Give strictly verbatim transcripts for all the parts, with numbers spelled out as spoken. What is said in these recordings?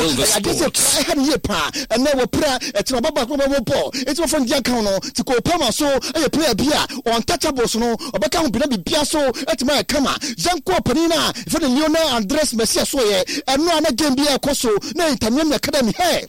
I guess I had a year pa and never prayer at Rababa ball. It's from the account to go Pama so a player beer or untouchable no or become Piasso at my kama. Zanko Panina for the Lionel Andres Messia Soye and no other game beer Coso, no Italian Academy. Hey.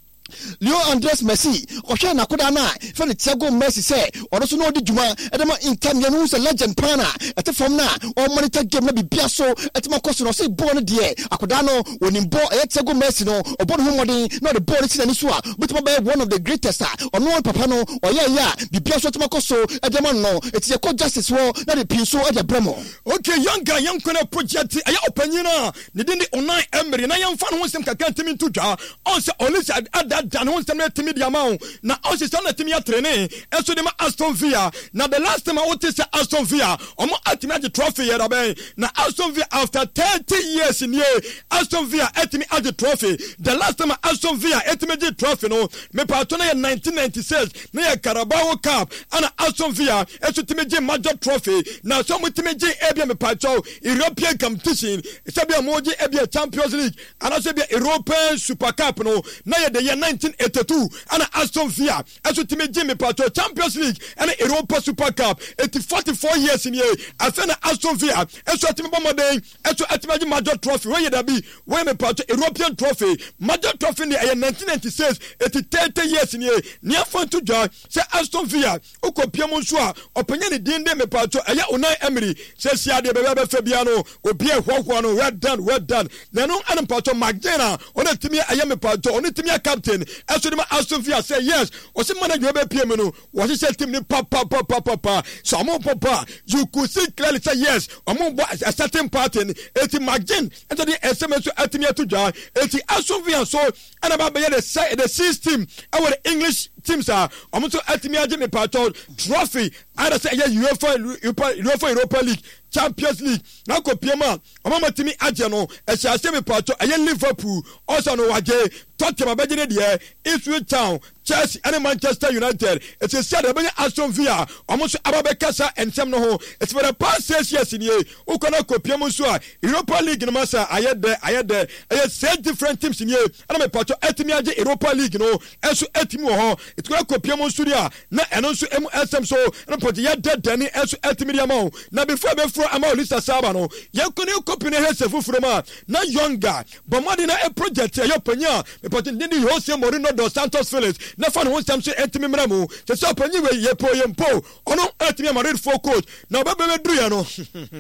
Leo Andres Messi, Osha Nakudana, from the Tiago Messi say, or also know the Juma, Adama in Tamian who's a legend pana, at the Fomna, or monitor game maybe Piasso, at Macoso, say born a dear, Akudano, when in Bo, Tiago Messi, no, or Bon Homodi, not the born in Anisua, but one of the greatest, or no Papano, or yeah, yeah, the Piasso to Macoso, at the man, no, it's a court justice war, not a Piso at the Bremo. Okay, young guy, young Kona project, I open you now, the Dindi Onai Emery, and I am fan who some can come into jar, also, only at that. Dan wants to make me the amount. Now, also, some of them are training. And so, they are Aston Villa. Now, the last time I want to say Aston Villa, I'm ultimate the trophy here. Now, Aston Villa, after thirty years in here, Aston Villa ultimate the trophy. The last time Aston Villa ultimate the trophy, no, me partner in nineteen ninety-six, near Carabao Cup, and Aston Villa ultimate the major trophy. Now, some ultimate Ebia me partner European competition. It's a be a Moji Ebia Champions League, and also be European Super Cup, no. Now, the year nineteen eighty-two and Aston Villa as with Timmy Jimmy Pato Champions League and Europa Super Cup. It's forty-four years in here. I found Aston Villa as with Timmy Bomade as with Timmy Major Trophy. Where you be? Where me Pato European Trophy Major Trophy in the year nineteen ninety-six. It's thirty years in here. Near fun to join. Say Aston Villa. Oko Piamonsoa. Opinion Dinde me Pato. Aya Unai Emery. Says ya de Bebe Fabiano. Obia Huano. Well done. Well done. Nano Adam Pato Magdena. On a Timmy Ayame Pato. On a Timmy captain. As to the Aston Villa say yes, or some man you be P M no, what he said to me, papa, papa, papa, so I'm papa, you could see clearly say yes, I'm on a certain pattern, eighty Magin, and the S M S to Atimia to Jar, eighty Aston Villa, so, and about the the system, our English teams are, I'm to Atimia Jimmy Pato, trophy, and I say, yeah, UEFA, UEFA Europa League. Champions League. Now go P M A. Amama Timi Ajano. Esha Semi Pato. Ayen Liverpool. Also no wage. Tottenham abegine there. Ipswich Town. Chelsea and Manchester United. It's a sad abegine Aston Villa. Almost Ababekasa and Semno. It's for the past six years in here. Ukona ko P M A. Europa League no masa. I had there. I had there. I had seven different teams in here. And I'm Pato. Etimi aje Europa League no. Esu etimi ho. It's gonna ko P M A. Na enonso M S M so. And Pato ya dead Danny. Esu etimi diamo. Na before before ama Olisa Sabano yakone kopine hese fufurema na younger but madi na a project ya panya me pati ndi Jose Mourinho dos Santos Felix na fan ho samse entimi mramu se so panyi we yepo yempo ono entimi amarid for coach na ba be dru ya no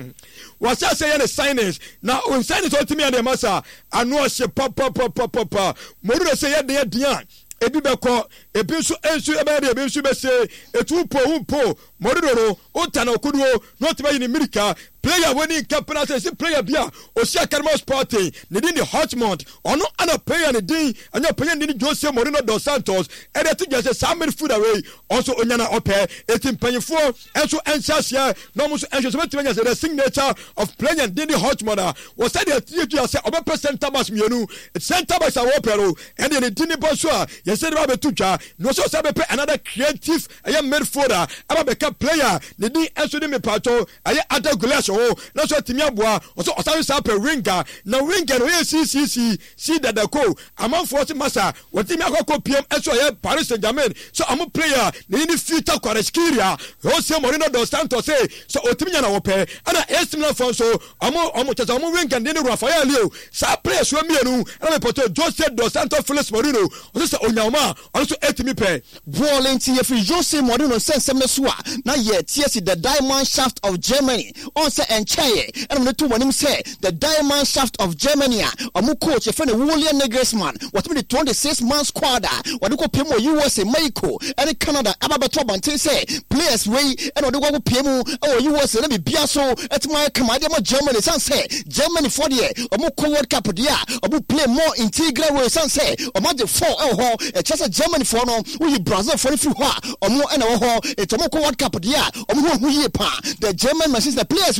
wasa say ya signings na on signings entimi ya de masa anu se papa papa papa Mourinho say ya de dia ebi beko ebi nso ensu ebe de ebi nso be say etu po umpo Mourinho o tana okuduo no tiba yin America player winning captain say player bia o si Academy Sporting ne din the Hotmont ono ana player ne din anya player ne Jose Mourinho dos Santos e dey to just say midfield away also onyana ope etim panyefo enso ensasia no mo so enso so tiba say the signature of player din the Hotmont was said the you say obe center back mienu center back say opero and the din bo so you say ba betu twa no so say be another creative aya midfielder aba be player ne din enso de me pato aya other goals oh na so timi aboa so osawe sa pe ringa na ringa no yes yes yes see that the co among forty massa what timi akoko P M enso ye Paris Saint-Germain so am player ne ni future Kvaratskhelia Jose Mourinho dos Santos say so otimi na wo pe ana A C Milan fan so amo amo tata amo ringa ne Rafael Leo sa player so mienu na me poto Jose dos Santos Felix Mourinho so onyama also etimi pe volunteer ye fi Jose Mourinho sensem na so na ye tie si the diamond shaft of Germany on say enchaye and the two one say the diamond shaft of Germany omu coach friend Julian Nagelsmann what me the twenty-six man squad what do go P M U S A Mexico and Canada ababeto bantin say players way and what do go P M O U S A na be biaso et my Canada Germany san say Germany for the omu co World Cup dia omu play more integral way san say omu the four eh ho e chasa Germany for no we Brazil for free ho omu and ho e omu co World Cup dia omu hu ye pa the German machines the players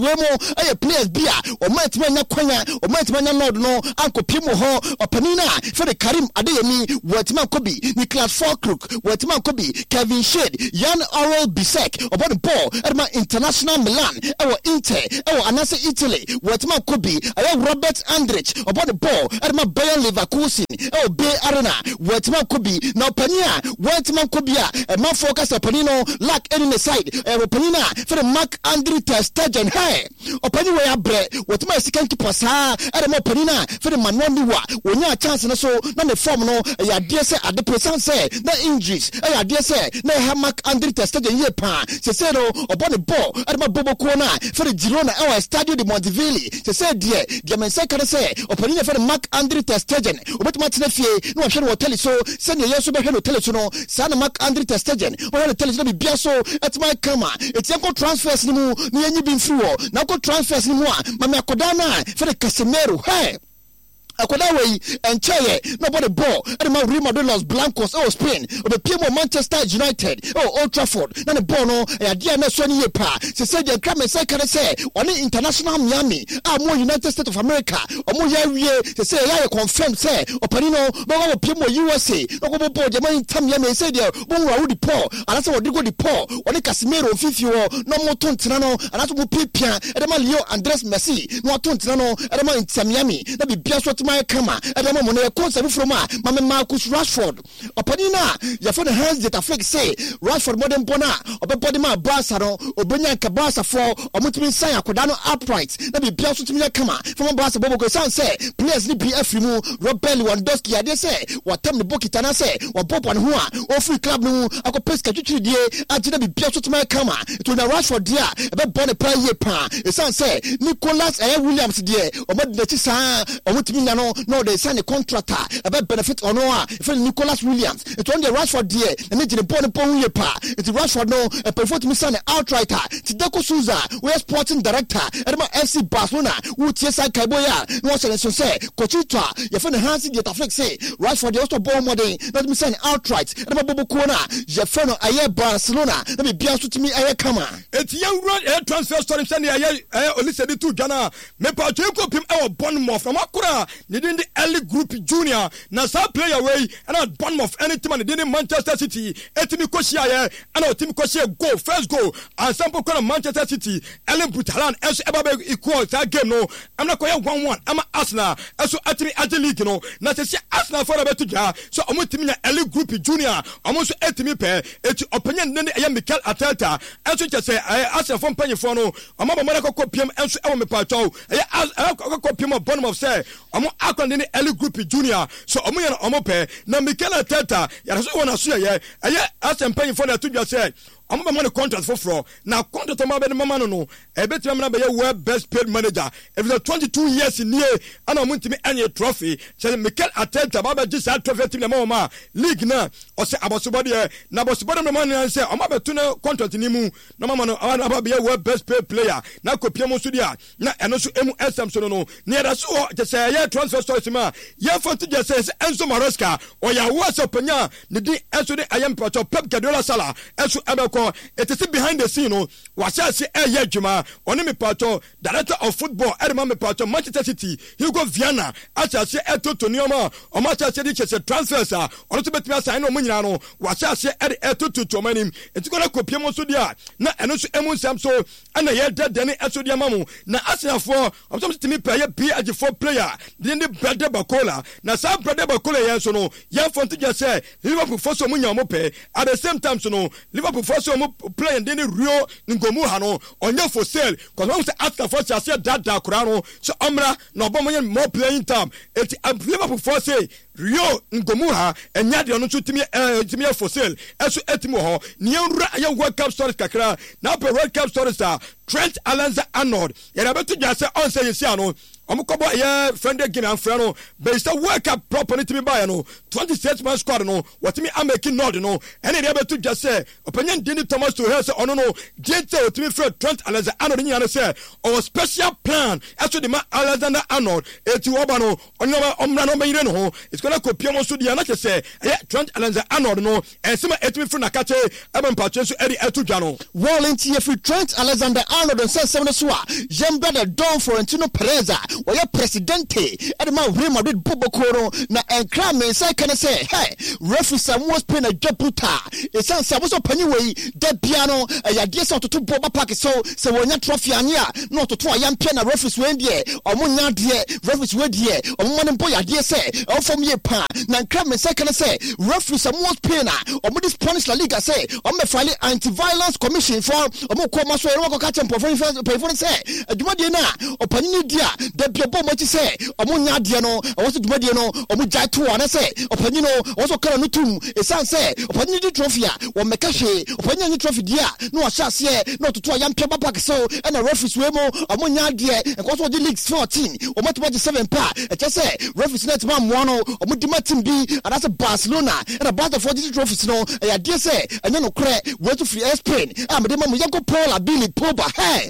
wemo aye players bia o might manya kwanya o might manya lord no anko pimo ho opanina for the Karim Adeyemi Wetima Kobi Nicholas Falkrook Wetima Kobi Kevin Shade Jan Oral Bisek about the ball Edma International Milan ewo Inter ewo Anase Italy Wetima Kobi aye Robert Andrich about the ball Edma Bayern Leverkusen ewo Bay Arena Wetima Kobi now Pania Wetima Kobi a man focus Opanino lack any side ewo Panina for the Mark Andre ter Stegen hey Opani we abre Wetima second keeper sa Edma Panina for the Manwandi wa wonya chance na so na the form no ya dear say at the person say na injuries ya dear say na ha Mark Andre ter Stegen ye pa se say no about the ball Edma Bobo Kona for the Girona our Stadio de Montevideo se say dear the men say can say Opani for the Mark Andre ter Stegen obetima tena fie no hwe no hotel so se ne yeso be hwe no hotel so no sa na Mark Andre ter Stegen o hwe no hotel so be bia so etima kama etianko transfers ni mu ni yanyi bi mfiri wo na ko transfers ni mu a mama akoda na for the Casemiro hey akoda wey encheye nobody ball and my Real Madrid Los Blancos oh Spain or the P M Manchester United oh Old Trafford na the ball no ya dia na so ni yepa se se dey kra me say can say on international Miami ah mo United States of America o mo ya wie se say ya confirm say opani no no go P M U S A no go ball dey man tam Miami say dey bon wa di Paul ala say we go di Paul on Casemiro fifi wo no mo to ntina no ala so mo pipia e dey ma Leo Andres Messi no to ntina no e dey ma Inter Miami na bi bia so my kama edema mo na concert from ma mama Marcus Rashford opanina ya for the hands that affect say Rashford modern bona obebody ma Barca no obenya ka Barca for omutimi sign akoda no upright na be bia so timi kama from Barca bobo ko san say players ni B F mu Robert Lewandowski ya dey say watem the bokita na say wa bobo ne ho a o free club no akopeska twitwiri die agina be bia so timi kama to na Rashford dia ebe born pa ye pa e san say Nicholas eh, Williams die obodi ti sa omutimi na no no they sign a contractor about benefit or no if Nicholas Williams it on the Rashford there and it the born pon ye pa it Rashford no a perform to me sign outrighter Tideko Souza we sporting director Edema F C Barcelona who Tiesa Kaiboya no say so say Cochita ye for the hands the affect say Rashford also born more than let me sign outright Edema Bobo Kona je feno aye Barcelona let me bia so to me aye kama it young run air transfer story send aye aye Olisedi to Ghana me pa Jacob him e Bournemouth from Akura in the early group junior na sa player way and at Bournemouth any team and in Manchester City etimi koshia ye and our team koshia go first goal and sample corner Manchester City Ellen Brutalan as ebabe equal that game no I'm not going one one I'm Arsenal so atimi age league no na se Arsenal for about to ja so omo team na early group junior omo so etimi pe eti opinion ne ya Mikel Arteta and so say Arsenal from penny for no omo ba mo ko pm and so e me pa chow e ko pm Bournemouth say omo akon the early group junior so omo ya omo pe na Mikel Arteta ya so wona so ye eye asempan for na to just say I'm going to contract for fraud. Now, contract my baby mama no. I bet you I'm be a world best paid manager. If it's twenty-two years in here, and I'm going to me any trophy. So Mikel Arteta, Baba just had trophy team the mama league na. Or say about somebody na about somebody no money and say I'm about to contract ni mu. No mama no. I'm about be a world best paid player. Na ko piamo studia. Na eno so emu S M so no. Near that so just say yeah transfer story ma. Yeah for to just say Enzo Maresca or ya was openya. Ni di Enzo de ayam pato Pep Guardiola sala. Enzo Abel it is behind the scene no was say eh yadwuma oni me pato director of football Edema me pato Manchester City Hugo Viana acha say eto to nioma o Manchester City chese transfers a ono to betimi assign no munyina no was say eto to to manim enti ko na kopie mo so dia na eno so emu nsam so ana ye dead den eso dia mamu na Arsenal for o so timi pay P H four player den the Brother Bakola na sa Brother Bakola yen so no yen for to just say Liverpool for so munya mo pay at the same time so no Liverpool for so playing then Rio Ngomu hano onye for sale cause when we say after for say that da kurano so omra no bomo more playing time it Liverpool for say Rio Ngomu ha enya de no timi timi for sale eso etimo ho ne enra ya World Cup stories kakra na pe World Cup stories are Trent Alexander-Arnold ya beto ja say on say yesi ano omukobo ye friend game and friend no based work up properly to me by no twenty-six man squad no what me am making nod no any dey betu just say opinion Dini Thomas to her say ono no get to me friend Trent Alexander-Arnold nyane say our special plan actually the man Alexander-Arnold eti oba no onyo omra no mayire no it's gonna copy mo so dia na say Trent Alexander-Arnold no ensema etimi friend akache ebe mpache so eri etu dwa no Wallenty if Trent Alexander-Arnold and say seven so Jemba the Don Florentino Perez or your presidente at my Real Madrid Bobokoro na enkra me say can say hey referee Samuel Spain a Japuta it sounds so anyway the piano ya dey so to Boba Park so so wonya trophy ania no to to ayam pia na referees we dey omunya dey referees we dey omumane boy ya dey say o from ye pa na enkra me say can say referee Samuel Spain omu this Spanish La Liga say o me file anti-violence commission for omu ko maso e ko ka champion for say aduma dey na opani dia the biabo mo ti say omunya dey no o so duma dey no omu jai to na say opani no o so kala no tum e san say opani di trophy a wo meka hwe opani ni trophy dia no wa sha say no to to ayam peba back so and the referees we mo omunya dey e ko so di league fourteen o mo to seven pa e che say referees net man mo no omu di team bi and that's Barcelona and about the forty trophies no e dey say enye no kre we to free Spain am dey ma mo yanko Paul Billy Pogba hey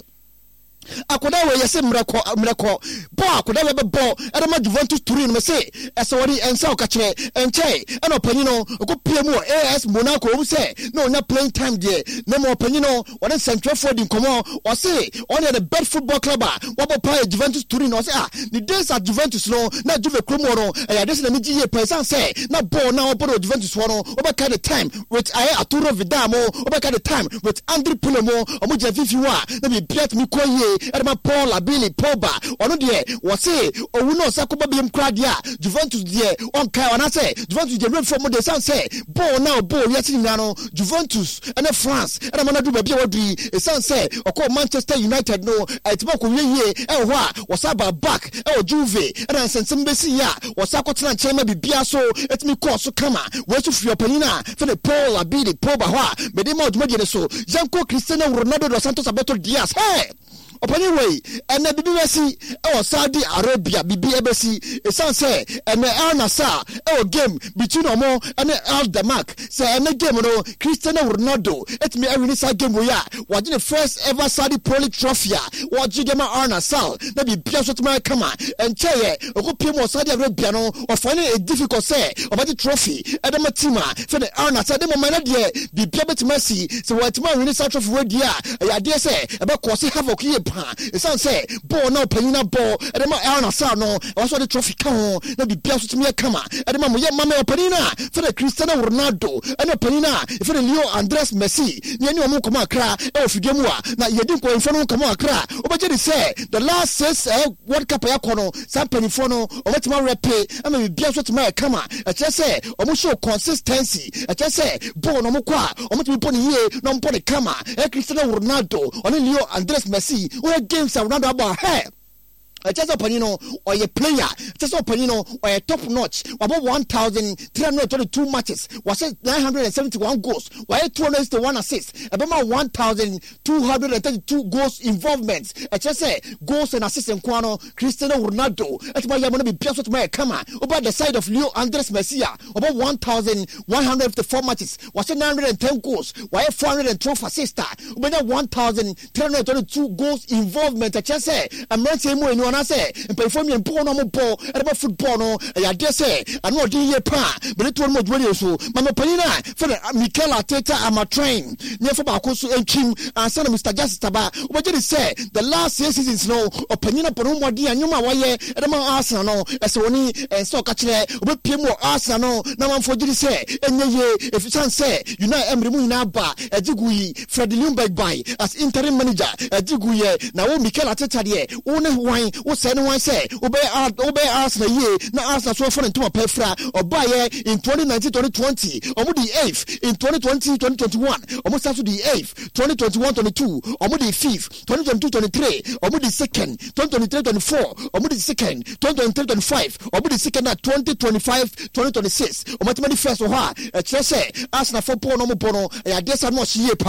akoda we yese mreko mreko bo akoda we be bo edema Juventus Turin me say esori ensa okachire enche ena opanyino ko piemu A S Monaco wo say no na playing time there na mo opanyino won Central Ford in komo o say on the best football club wo bo play Juventus Turin o say ah the days at Juventus no na Juve Kromo no e dey say na ji ye person say na ball na obo Juventus wo no wo be kind of time with Aye Arturo Vidal mo wo be kind of time with Andre Pirlo mo o mo je fifi wa na be piet mi koye Edema Paul Abili Pogba ono de wo say owu no sakoba biem kra de a Juventus de on kai ona say Juventus de reform de san say ball now ball yet ni no Juventus and France edema na do ba bia wadi e san say okọ Manchester United no etimo ko wiye e ho a wo saba back e o Juve and sensem besi ya wo sakotena chema bibia so etimi course so kama we to free opanina for the Paul Abili Pogba ho a me de ma oduma de so Janko Cristiano Ronaldo dos Santos Alberto Diaz hey opani way ene bibi wesi e Saudi Arabia bibi ebesi e san say ene Al Nassr e game between omo ene Al Damak say ene game no Cristiano Ronaldo et me every sa game we ya waje the first ever Saudi Pro League trophy waje dem Al Nassr na bibi so tuma kama enche ye okopie mo Saudi Arabia no ofani a difficult say about the trophy e dem team for the Al Nassr dem man de bibi betima si so watima win sa trophy we dia ya de say e be cause havoc ye it sounds say ball now penina ball and the Al Nassr no also the trophy come na bibia so tumi kama and the mama ye mama penina for the Cristiano Ronaldo and the penina for the Leo Andres Messi ni ani omo koma akra e ofidie mu a na ye din ko info no koma akra obeje dey say the last six uh, World Cup yakono some penifo no ometima repe ama bibia so tumi kama e che say omo show consistency e che say ball no mo kwa omo tumi poni ye no mo poni kama e Cristiano Ronaldo oni Leo Andres Messi we games around about hey just a panino or a player, just a panino or a top notch, about one thousand three hundred twenty-two matches, was it nine hundred seventy-one goals, while two hundred one assists, about one thousand two hundred thirty-two goals involvements. I just say goals and assists in Quano, Cristiano Ronaldo, that's why you're going to be pierced with my camera over the side of Leo Andres Messi, about one thousand one hundred fifty-four matches, was it nine hundred ten goals, while four hundred twelve assists, about one thousand three hundred twenty-two goals involvement. I just say, I'm not saying more. I say perform in porn no ball about football no I dare say I know the year pa but it one more radio so mama panina for Mikel Arteta am a train near for Bakoso and Kim and son of Mister Justice Taba what did he say the last seasons no opinion upon what the anuma waye and the Arsenal no as only and so catch there we pay more Arsenal no now one for did he say and ye if you can say you know I'm removing now ba a jigui Fred Ljungberg by as interim manager a jiguye now Mikel Arteta there only wine o say no one say obey obey Arsenal ye na Arsenal so for into pefra obaye in twenty nineteen twenty twenty omo the eighth in twenty twenty twenty twenty-one omo start to the eighth twenty twenty-one twenty-two omo the fifth twenty twenty-two twenty-three omo the second twenty twenty-three twenty-four omo the second twenty twenty-three twenty-five omo the second at twenty twenty-five twenty twenty-six omo the first ho a e say Arsenal for pono mo pono e adesa no hye pa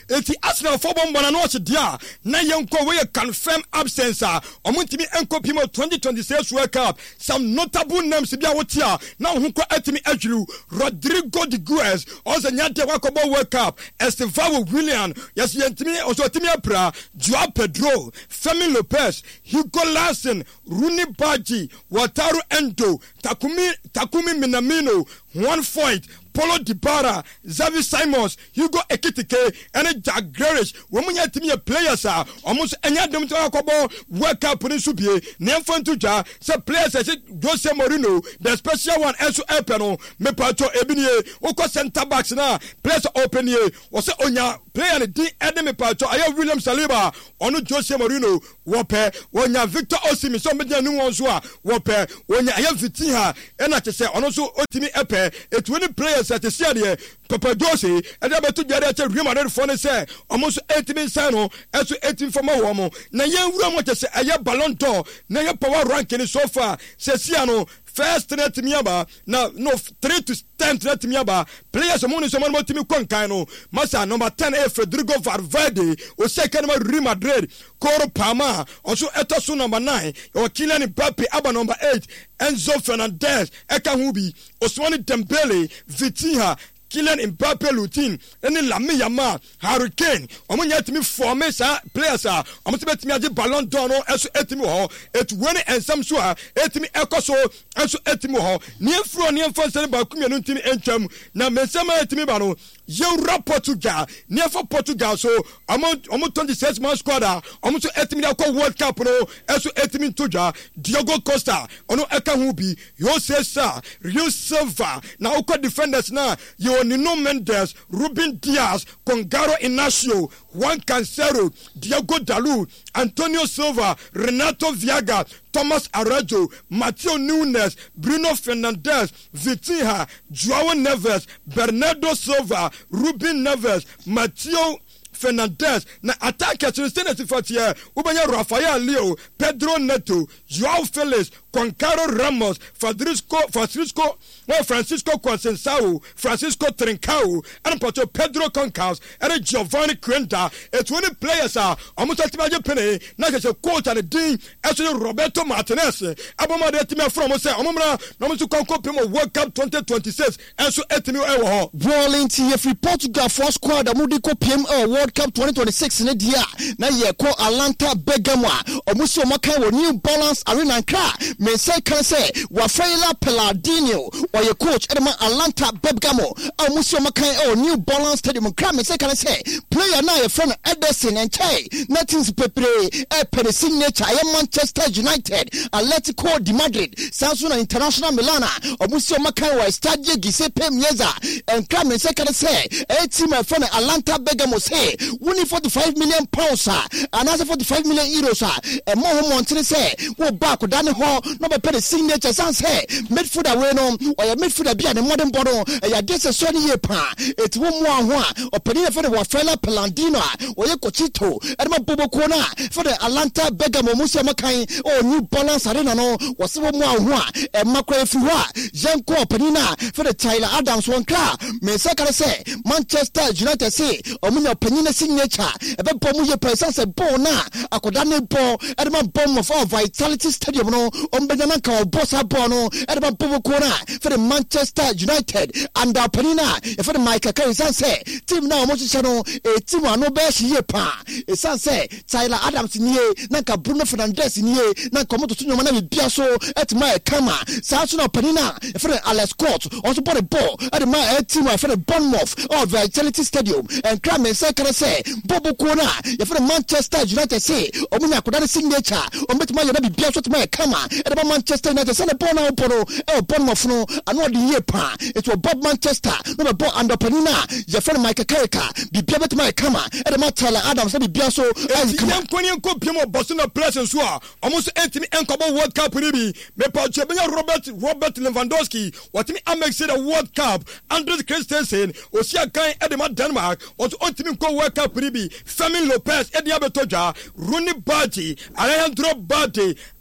eti Arsenal for bomb na no se dia na yenko we confirm absence a omuntimi enko pimo twenty twenty-six World Cup. Some notable names bia wotia na ho ko atimi adwuru Rodrigo de Guez also nyade wakobo World Cup. Estevao William yes yentimi also atimi apra Joao Pedro, Femi Lopez, Hugo Larsson, Rooney Baji, Wataru Endo, Takumi Takumi Minamino, Juan Foyt, Paulo Dybala, Xavi Simons, Hugo Ekitike, and Jack Grealish. When we had to be a players are almost any of them to our World Cup in Subie, Nemfantuja, some players as Jose Mourinho, the special one, Enzo Epeno, Mepato Ebini, Oko Center backs now, players open here, was Onya, player and D. Enemy Pato, I have William Saliba, Onu Jose Mourinho, Wape, Onya Victor Osimhen, some media new ones who are Wape, Onya I have Vitinha, and I say, also Otimi Epe, a twenty players at the Serie, Papa Josie, and I bet to get at a Real Madrid for say almost eighteen sano, as to eighteen from a woman. Na young woman to say a ballon d'or, na your power ranking so far, says Siano. First net miaba na no three to ten net miaba players among someone more team konkano masa number ten e Federico Valverde o second Real Madrid Coro Palma also etoso number nine or Kylian Mbappe aba number eight Enzo Fernandez Eka Hubi Ousmane Dembele Vitinha Kylian Mbappe Lutin ene Lamine Yamal Hurricane omo nyatimi former sa players a omo tibetimi age ballon d'or no eso etimi ho etu woni ensam so a etimi ekoso eso etimi ho ne afro ne enfonsere ba kumia no ntimi entwam na mesama etimi ba no Euro Portugal near for Portugal so amount almost twenty-six man squad almost eighty million World Cup no eso eighty million toja Diogo Costa ono eka hubi Jose Sa Rio Silva na uko defenders na yo Nuno Mendes Ruben Diaz Congaro Inacio Juan Cancelo Diego Dalu Antonio Silva Renato Viaga Thomas Arajo, Mateo Nunes, Bruno Fernandes, Vitinha, Joao Neves, Bernardo Silva, Ruben Neves, Mateo Fernandes na attacker to stand at forty Ubanya Rafael Leo, Pedro Neto, Joao Felix, Juancaro Ramos, Francisco Francisco well, Francisco Conceição, Francisco Trincao, and Porto Pedro Concas, and Giovanni Quinta. It's twenty players are almost at my penny, not as a quote and a ding, as Roberto Martinez. Aboma de Timia from us, Omra, no to Conco World Cup twenty twenty-six, and so Etinu Ewa. Brawling T F Portugal for squad, Amudico P M O World Cup twenty twenty-six in a dia. Now you call Atlanta Bergamo, or Musso Maca, New Balance Arena Car. May say, can say, Rafaela Palladino, or your coach, Edema Atlanta Bergamo, or Musso Maca, or New Balance Stadium. Cram, say, can I say, player now, your friend Ederson and Che, nothing's Pepe, a penny signature, I am Manchester United, Atletico de Madrid, Samsung International Milana, or Musso Maca, or Stadio Giuseppe Mieza, and Cram, say, can I say, a team, my friend Atlanta Bergamo, say, winning forty-five million pounds, and as forty-five million euros, and more Montana say, well, back with Danny Hall, no better the signature, sans say, midfield away no, or your midfield be the modern bottle, and your guess a sorry year pa, it's one more one, or Penina for the Wafela Palandina, or your Cochito, and my Bobo Kona, for the Atlanta Bergamo Musa Makai, or New Balance Arena, no, was one more one, and Macra Fua, Janko Penina, for the Tyler Adams one car, may second say, Manchester United say, or Mina Penina signature, a bit bomb your presence a bona, a Kodane ball, and my bomb of our Vitality Stadium, no, on Benanaka or Bossa Bono, and my Bobo Kona, for the Manchester United, and our Penina, for the Micah Curry say, team now, Mochano, a team no best year pa, a son say, Tyler Adams in ye, Nanka Bruno Fernandes in ye, Nanka Moto Mana Biaso, at my Kama, Sasuna Penina, for the Alex Court, also bought a ball, at my team for the Bournemouth or Vitality Stadium, and Cram and say, can I say, Bobo Kona, for the Manchester United say, Omina Kodana signature, or met my baby Biaso to my Kama, and about Manchester United, Sana Bono Poro, or Bournemouth, no, and what the year pa, it was Bob Manchester, no, Bob under Penina, your friend Michael Carricker, be Biabet my Kama, and about Tyler Adams, and Biaso, as Kaman Quinian Copimo, Boston Pleasant Swa, almost eighty Encobo World Cup, maybe, Mepa Robert Robert Lewandowski, what me Amex said a World Cup, Andres Christensen, Osia Kai Edema Denmark, or to Ultimate World Cup, maybe, Femi Lopez, Eddie Abetoja, Rooney Barty, Alejandro Barty,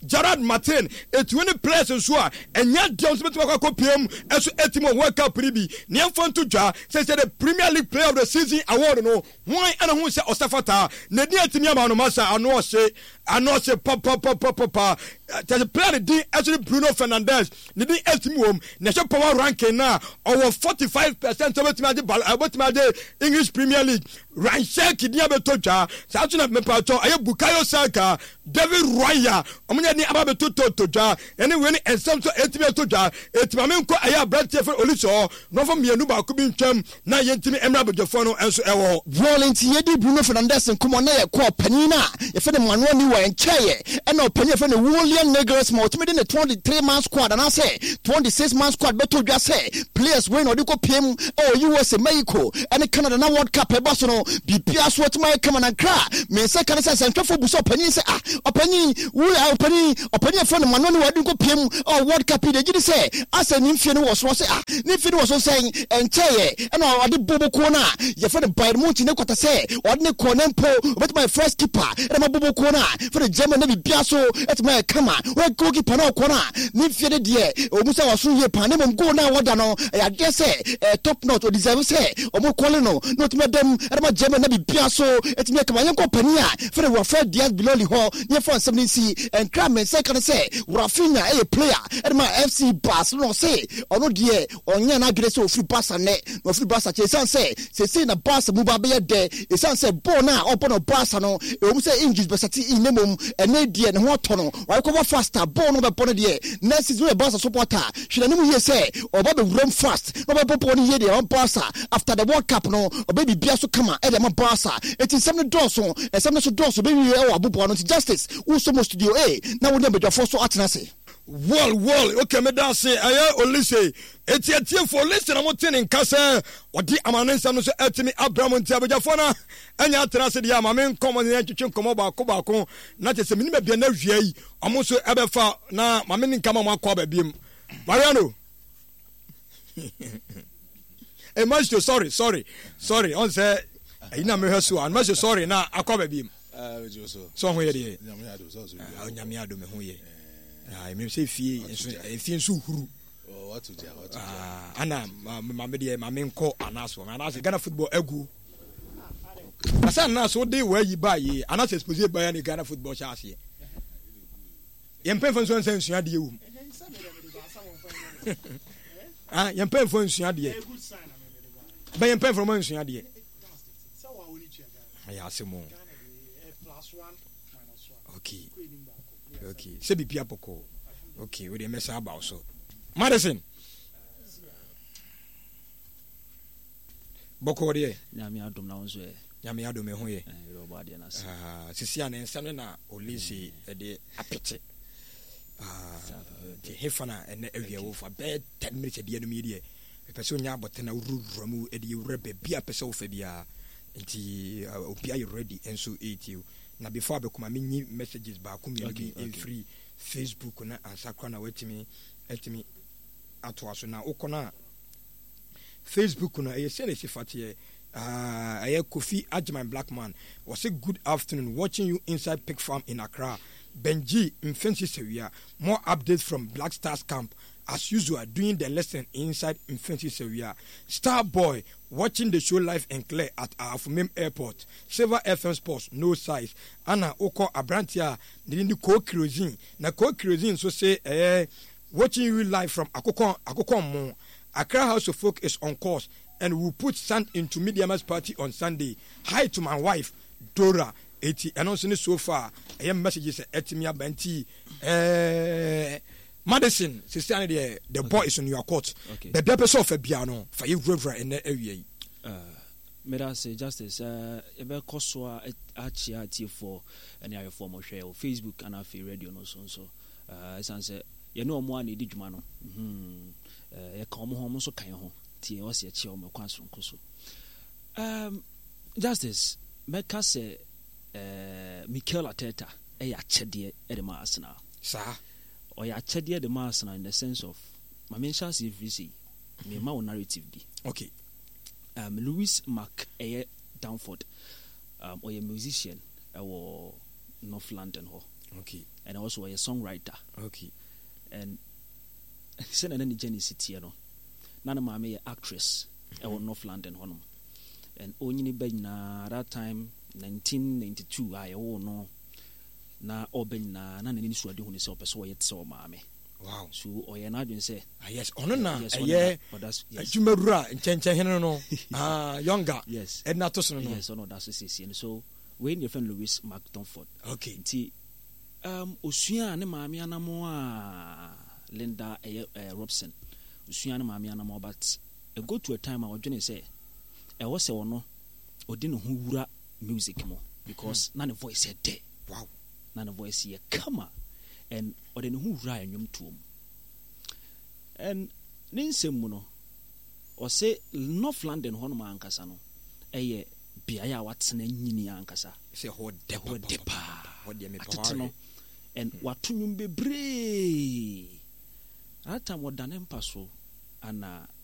Gerard Martin et twenty players and so and yet Jones P M as a team of World Cup Pribi near fun to Ja says the Premier League Player of the Season award no why and who say Ostafata Nadia Timia Masa I know say I know say papa papa papa the player the actually Bruno Fernandes the estimum national power ranking now over forty-five percent of it English Premier League Ranshek Diabetoja Saturn Mepato Ayo Bukayo Saka David Raya Omunya ni Ababeto Toja anyway and some to eighty toja etmamenko aya brate for oliso no from mienu ba ko bi ntwam na yentimi emra bojofono enso ewo volunteer di Bruno Fernandes nkomo na ye ko panina ye fe de manuel ni wa encheye e na opanye fe ne William Negres ma otime de ne twenty-three man squad and I say twenty-six man squad beto dwa say players wey no de ko piem o U S A Mexico and Canada na World Cup e boso no bibia so otime come na kra me say kan say sentfo buso opanye say ah opanye we opanye opanye fe ne manuel ni wa de ko piem o World Cup de gidi say asa ni mfie no wo so say ah ni mfie no wo so say encheye e na ode bobo ko na ye fe ne Bayern Munich ne kwata say ode ne ko ne mpo obet my first keeper e na bobo ko na for the German na bibia so et my kama we goalkeeper na ko na ni mfie de de o musa wo so ye pan ne mom go na woda no ya de say top notch o deserve say o mo call no not me dem e na German na bibia so et me kama yanko pani a for the Rafael Diaz Biloli ho ne for seventy c and cram me say kan say Rafinha e player e ma F C Barcelona say ono de onya na gire say o free Barca ne no free Barca che san say say say na Barca mu ba be de e san say ball na opo no Barca no e o mu say injuries be sati in nemum e na de ne ho to no why cover faster ball no be pon de next is we Barca supporter should na mu here say oba be run fast no be pon here de on Barca after the World Cup no oba be bia so kama e de ma Barca it is some doso e some so doso be we e abubo no justice who so most studio eh na wo dem be for so atena say Wall, wall, okay, me da say, I only say, it's a team for listen. I'm not telling Casa or the Amanensan so at me, Abraham and Tabajafona, and ya trust the Amamen common in Chichin Comoba Cobacon, not as a minimum be no J, almost ever far now, my meaning come on my cover beam. Mariano. A master, sorry, sorry, sorry, on say, I know me her so, and master, sorry, now I cover beam. Somewhere, Yamiado me. I may say fee and fee so huru. Oh, what to do? Ah, Anna, my media, my main call, and ask one, and ask Ghana football ego. I said, now so they where you buy ye, and I suppose by any Ghana football chassis. Young pen for some sense, you. Ah, young pen for Sunday. By young pen from one Sunday. I ask him more. Okay. Okay, Sebi Piapoko. Okay, with the mess about so. Madison. Boko de. Nyami adom na onso e. Nyami adom e ho ye. Eh, roba de na se. Ah, sisi an ensam na olisi e de apete. Ah, de hefana ene awia wo fa be ten minutes de no media. E person nya botena ururamu e de urebe bia pese wo fa bia. Nti obi are ready enso eight you. Na before be kuma me messages ba ku me in free Facebook na ansakwa na wetimi etimi ato aso na ukona Facebook na e sene sifate ah aye Kofi Ajman Blackman was a good afternoon watching you inside Pig Farm in Accra. Benji in Fancy Sevilla, more updates from Black Stars camp as usual doing the lesson inside Infancy Sevilla. Star Boy watching the show live and clear at our Fumim Airport. Silver F M Sports, no size. Anna Oko Abrantia, needing the co-kerosene. Na co-kerosene so say, eh, watching you live from Akoko Akoko Mon. Accra House of Folk is on course and we'll put sand into Mediamas party on Sunday. Hi to my wife, Dora. eighty and also so far I am messages at me Benti eh Madison sister the the boy is on your court the purpose of a piano for you river in the area uh me da say justice uh e be koso achi for any other form of share Facebook and afi radio no so so uh sense ye no mo an edi djuma no mhm eh ye kan mo ho so kan ho tie o se achi o mo kwan so nkoso um justice me ka say Uh, Mikel Arteta eh ya chede e de ma Arsenal sa o ya chede de ma Arsenal in the sense of my mention say V C me ma narrative di okay um Louis Mark eh Downford um o ye musician e wo North London ho Okay. And also a songwriter. Okay. And send an energy city, no. Nana mama a actress. I was North London honum. And only ben na that time nineteen ninety-two I oh no na oben na na nani so ade hu ne se opeso yet se o maame. Wow. So oye na adwen say yes ono na yes, eye yes. adwumadura nchenchen hene no ah younger yes edna to so no yes ono da so say so when your friend Louis McDonford. Okay. Nti um osua ne maame anamo a Linda uh, Robson osua ne maame anamo but I go to a time I odwene say e wo se wono odi ne ho wura music mo because hmm. na ne voice e de wow na ne voice e kama and odi ne ho wura anwom tuom and ne nsem mu no o say North London ho no ankasa no eye bia ya watena nyini ankasa say ho de ho de pa ho de me pa and watunwum bebre at time wadane mpaso ana